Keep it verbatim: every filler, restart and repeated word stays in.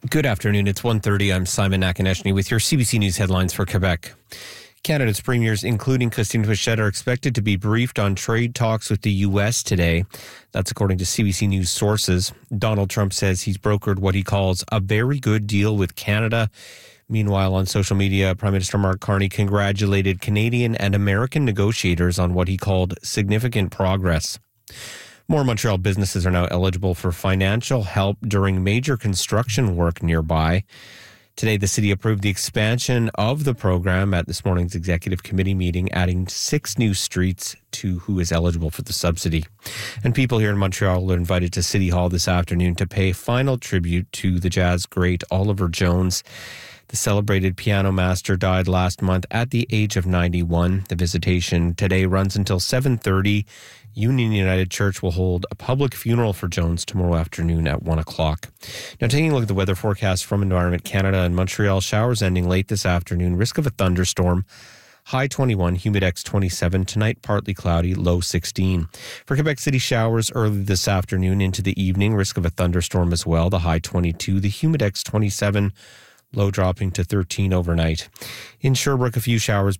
Good afternoon. It's one thirty. I'm Simon Nakonechny with your C B C News headlines for Quebec. Canada's premiers, including Christine Fichette, are expected to be briefed on trade talks with the U S today. That's according to C B C News sources. Donald Trump says he's brokered what he calls a very good deal with Canada. Meanwhile, on social media, Prime Minister Mark Carney congratulated Canadian and American negotiators on what he called significant progress. More Montreal businesses are now eligible for financial help during major construction work nearby. Today, the city approved the expansion of the program at this morning's executive committee meeting, adding six new streets to who is eligible for the subsidy. And people here in Montreal are invited to City Hall this afternoon to pay final tribute to the jazz great Oliver Jones. The celebrated piano master died last month at the age of ninety-one. The visitation today runs until seven thirty. Union United Church will hold a public funeral for Jones tomorrow afternoon at one o'clock. Now, taking a look at the weather forecast from Environment Canada and Montreal, showers ending late this afternoon, risk of a thunderstorm. High twenty-one, humidex twenty-seven. Tonight, partly cloudy, low sixteen. For Quebec City, showers early this afternoon into the evening, risk of a thunderstorm as well. The high twenty-two, the humidex twenty-seven. Low dropping to thirteen overnight. In Sherbrooke, a few showers